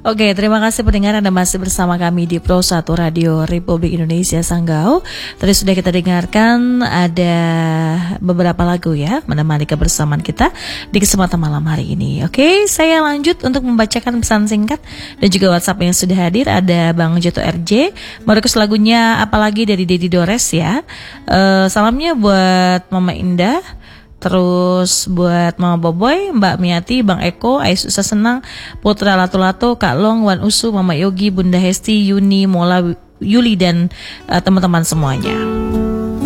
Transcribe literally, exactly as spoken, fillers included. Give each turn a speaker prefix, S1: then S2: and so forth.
S1: Oke, terima kasih pendengar Anda masih bersama kami di Pro satu Radio Republik Indonesia Sanggau. Tadi sudah kita dengarkan ada beberapa lagu ya menemani kebersamaan kita di kesempatan malam hari ini. Oke, saya lanjut untuk membacakan pesan singkat dan juga WhatsApp yang sudah hadir. Ada Bang Joto R J, merequest lagunya apalagi dari Dedi Dores ya. Uh, salamnya buat Mama Indah. Terus buat Mama Boboy, Mbak Miati, Bang Eko, Ais Susah Senang, Putra Lato-Lato, Kak Long, Wan Usu, Mama Yogi, Bunda Hesti, Yuni, Mola, Yuli dan uh, teman-teman semuanya.